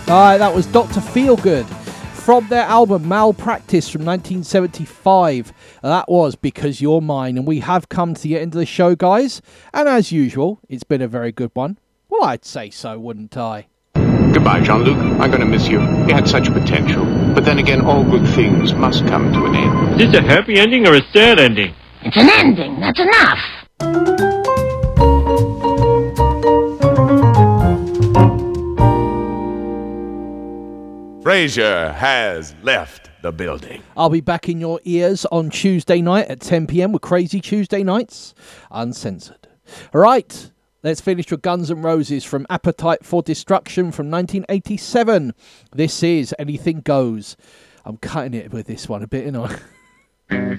That was Dr. Feelgood from their album Malpractice from 1975. That was Because You're Mine. And we have come to the end of the show, guys. And as usual, it's been a very good one. Well, I'd say so, wouldn't I? Goodbye, Jean-Luc. I'm going to miss you. You had such potential. But then again, all good things must come to an end. Is this a happy ending or a sad ending? It's an ending. That's enough. Frasier has left the building. I'll be back in your ears on Tuesday night at 10 p.m. with Crazy Tuesday Nights, uncensored. All right, let's finish with Guns N' Roses from Appetite for Destruction from 1987. This is Anything Goes. I'm cutting it with this one a bit, you know.